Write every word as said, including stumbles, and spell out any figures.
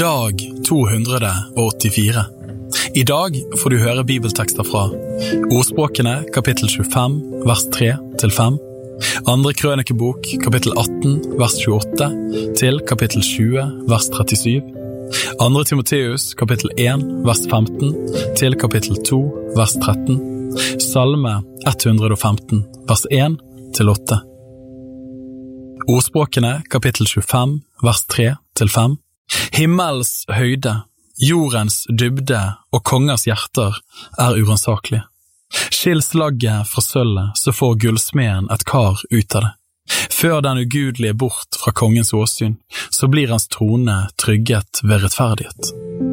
Dag to hundre åttifire. I dag får du høre bibeltekster fra Ordspråkene, kapittel tjuefem, vers tre til fem, Andre krønikebok, kapittel atten, vers tjueåtte, til kapittel tjue, vers trettisju, Andre Timoteus, kapittel én, vers femten, til kapittel to, vers tretten, Salme ett hundre og femten, vers én til åtte. Ordspråkene, kapittel tjuefem, vers tre til fem. Himmels høyde, jordens dybde og kongers hjerter er uransakelige. Skill slagget fra sølvet, så får gullsmeden et kar ut av det. Før den ugudelige bort fra kongens åsyn, så blir hans trone trygget ved rettferdighet.